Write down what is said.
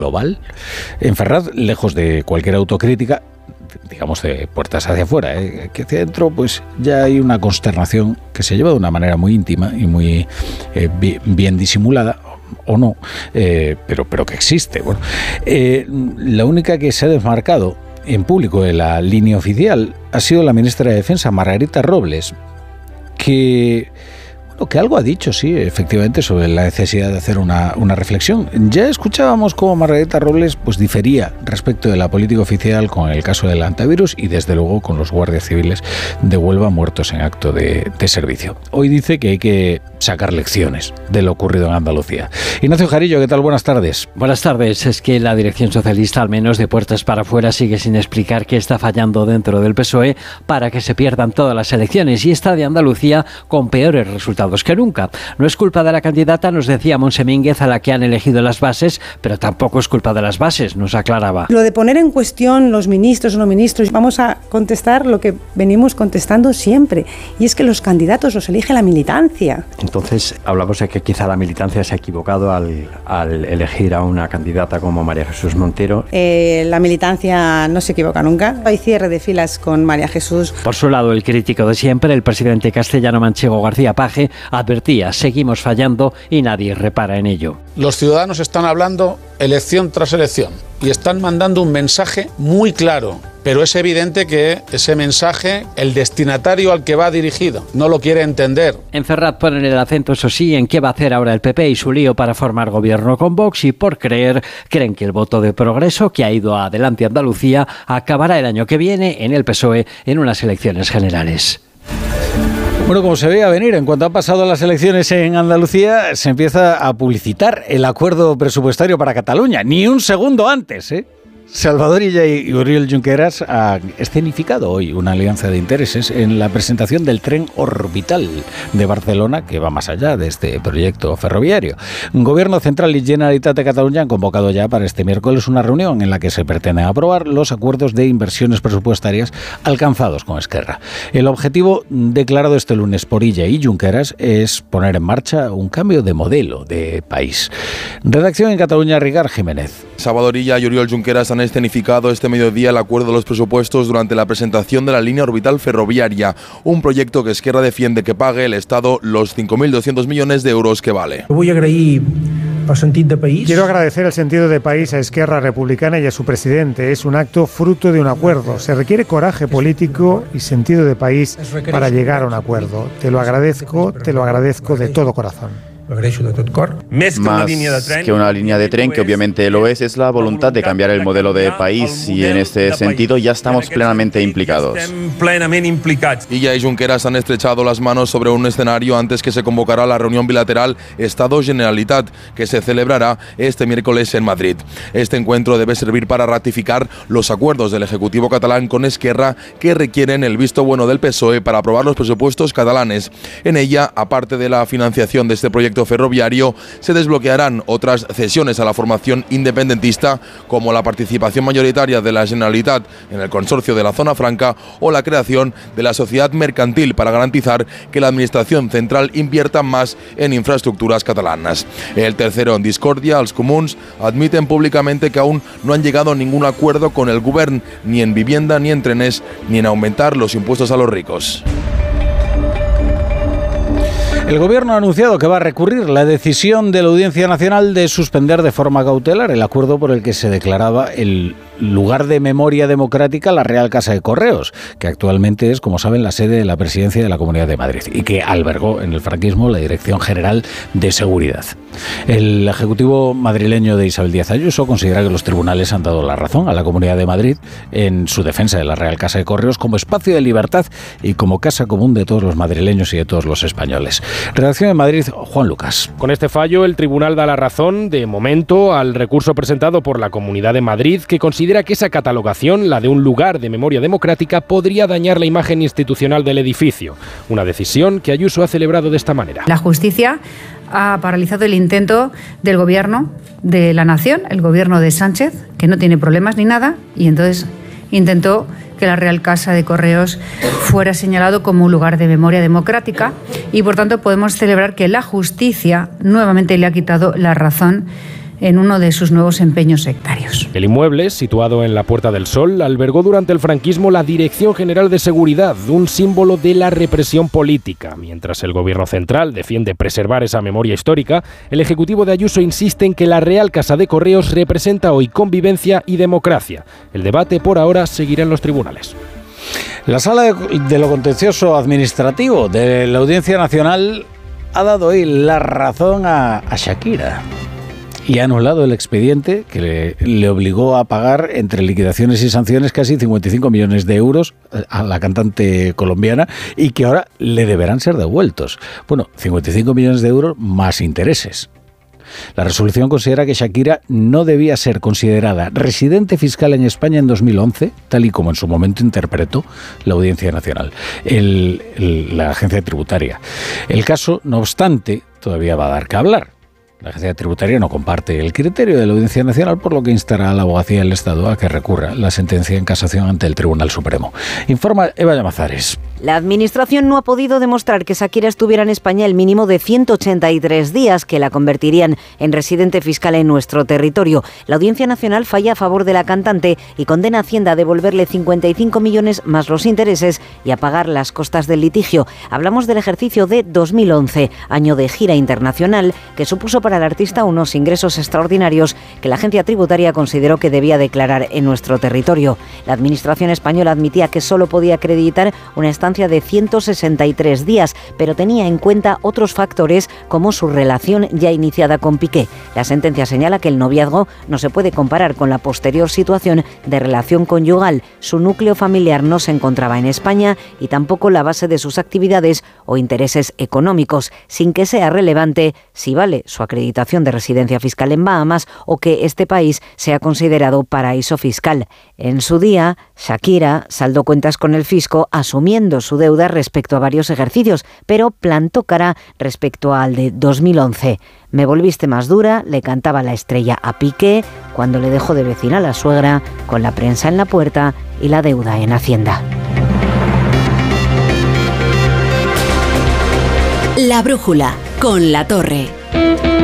global. En Ferraz, lejos de cualquier autocrítica, digamos de puertas hacia afuera, que hacia adentro pues ya hay una consternación que se lleva de una manera muy íntima y muy bien disimulada, o no, pero que existe. Bueno, la única que se ha desmarcado en público de la línea oficial ha sido la ministra de Defensa, Margarita Robles, que algo ha dicho, sí, efectivamente, sobre la necesidad de hacer una reflexión. Ya escuchábamos cómo Margarita Robles pues difería respecto de la política oficial con el caso del antivirus y desde luego con los guardias civiles de Huelva muertos en acto de servicio. Hoy dice que hay que sacar lecciones de lo ocurrido en Andalucía. Ignacio Jarillo, ¿qué tal? Buenas tardes. Buenas tardes. Es que la dirección socialista, al menos de puertas para afuera, sigue sin explicar qué está fallando dentro del PSOE para que se pierdan todas las elecciones, y está de Andalucía con peores resultados que nunca. No es culpa de la candidata, nos decía Montse Mínguez, a la que han elegido las bases, pero tampoco es culpa de las bases, nos aclaraba. Lo de poner en cuestión los ministros o no ministros, vamos a contestar lo que venimos contestando siempre, y es que los candidatos los elige la militancia. Entonces, hablamos de que quizá la militancia se ha equivocado al elegir a una candidata como María Jesús Montero. La militancia no se equivoca nunca. Hay cierre de filas con María Jesús. Por su lado, el crítico de siempre, el presidente castellano manchego García Paje, advertía: seguimos fallando y nadie repara en ello. Los ciudadanos están hablando elección tras elección y están mandando un mensaje muy claro, pero es evidente que ese mensaje, el destinatario al que va dirigido, no lo quiere entender. En Ferraz ponen el acento, eso sí, en qué va a hacer ahora el PP y su lío para formar gobierno con Vox, y por creen que el voto de progreso que ha ido adelante Andalucía acabará el año que viene en el PSOE en unas elecciones generales. Bueno, como se veía venir, en cuanto han pasado las elecciones en Andalucía, se empieza a publicitar el acuerdo presupuestario para Cataluña. Ni un segundo antes, ¿eh? Salvador Illa y Oriol Junqueras han escenificado hoy una alianza de intereses en la presentación del tren orbital de Barcelona, que va más allá de este proyecto ferroviario. Gobierno Central y Generalitat de Cataluña han convocado ya para este miércoles una reunión en la que se pretende aprobar los acuerdos de inversiones presupuestarias alcanzados con Esquerra. El objetivo declarado este lunes por Illa y Junqueras es poner en marcha un cambio de modelo de país. Redacción en Cataluña, Ricard Jiménez. Salvador Illa y Oriol Junqueras han escenificado este mediodía el acuerdo de los presupuestos durante la presentación de la línea orbital ferroviaria, un proyecto que Esquerra defiende que pague el Estado los 5.200 millones de euros que vale. Quiero agradecer el sentido de país a Esquerra Republicana y a su presidente. Es un acto fruto de un acuerdo. Se requiere coraje político y sentido de país para llegar a un acuerdo. Te lo agradezco de todo corazón. Más que una línea de tren, que obviamente lo es la voluntad de cambiar el modelo de país, y en este sentido ya estamos plenamente implicados. Illa y Junqueras han estrechado las manos sobre un escenario antes que se convocará la reunión bilateral Estado-Generalitat, que se celebrará este miércoles en Madrid. Este encuentro debe servir para ratificar los acuerdos del Ejecutivo catalán con Esquerra, que requieren el visto bueno del PSOE para aprobar los presupuestos catalanes. En ella, aparte de la financiación de este proyecto ferroviario, se desbloquearán otras cesiones a la formación independentista, como la participación mayoritaria de la Generalitat en el consorcio de la Zona Franca o la creación de la sociedad mercantil, para garantizar que la Administración Central invierta más en infraestructuras catalanas. El tercero en discordia, els comuns admiten públicamente que aún no han llegado a ningún acuerdo con el Govern, ni en vivienda, ni en trenes, ni en aumentar los impuestos a los ricos. El Gobierno ha anunciado que va a recurrir la decisión de la Audiencia Nacional de suspender de forma cautelar el acuerdo por el que se declaraba el lugar de memoria democrática la Real Casa de Correos, que actualmente es, como saben, la sede de la Presidencia de la Comunidad de Madrid y que albergó en el franquismo la Dirección General de Seguridad. El Ejecutivo madrileño de Isabel Díaz Ayuso considera que los tribunales han dado la razón a la Comunidad de Madrid en su defensa de la Real Casa de Correos como espacio de libertad y como casa común de todos los madrileños y de todos los españoles. Redacción en Madrid, Juan Lucas. Con este fallo, el tribunal da la razón, de momento, al recurso presentado por la Comunidad de Madrid, que considera que esa catalogación, la de un lugar de memoria democrática, podría dañar la imagen institucional del edificio. Una decisión que Ayuso ha celebrado de esta manera. La justicia ha paralizado el intento del gobierno de la nación, el gobierno de Sánchez, que no tiene problemas ni nada, y entonces intentó que la Real Casa de Correos fuera señalado como un lugar de memoria democrática, y por tanto podemos celebrar que la justicia nuevamente le ha quitado la razón en uno de sus nuevos empeños sectarios. El inmueble, situado en la Puerta del Sol, albergó durante el franquismo la Dirección General de Seguridad, un símbolo de la represión política. Mientras el Gobierno central defiende preservar esa memoria histórica, el Ejecutivo de Ayuso insiste en que la Real Casa de Correos representa hoy convivencia y democracia. El debate, por ahora, seguirá en los tribunales. La Sala de lo Contencioso Administrativo de la Audiencia Nacional ha dado hoy la razón a Shakira y ha anulado el expediente que le obligó a pagar, entre liquidaciones y sanciones, casi 55 millones de euros a la cantante colombiana y que ahora le deberán ser devueltos. Bueno, 55 millones de euros más intereses. La resolución considera que Shakira no debía ser considerada residente fiscal en España en 2011, tal y como en su momento interpretó la Audiencia Nacional, la agencia tributaria. El caso, no obstante, todavía va a dar que hablar. La agencia tributaria no comparte el criterio de la Audiencia Nacional, por lo que instará a la Abogacía del Estado a que recurra la sentencia en casación ante el Tribunal Supremo. Informa Eva Llamazares. La Administración no ha podido demostrar que Shakira estuviera en España el mínimo de 183 días que la convertirían en residente fiscal en nuestro territorio. La Audiencia Nacional falla a favor de la cantante y condena a Hacienda a devolverle 55 millones más los intereses y a pagar las costas del litigio. Hablamos del ejercicio de 2011, año de gira internacional, que supuso para el artista unos ingresos extraordinarios que la agencia tributaria consideró que debía declarar en nuestro territorio. La Administración española admitía que solo podía acreditar una estancia de 163 días, pero tenía en cuenta otros factores como su relación ya iniciada con Piqué. La sentencia señala que el noviazgo no se puede comparar con la posterior situación de relación conyugal. Su núcleo familiar no se encontraba en España y tampoco la base de sus actividades o intereses económicos, sin que sea relevante si vale su acreditación de residencia fiscal en Bahamas o que este país sea considerado paraíso fiscal. En su día, Shakira saldó cuentas con el fisco asumiendo su deuda respecto a varios ejercicios, pero plantó cara respecto al de 2011. Me volviste más dura, le cantaba la estrella a Piqué cuando le dejó de vecina a la suegra, con la prensa en la puerta y la deuda en Hacienda. La brújula con La Torre.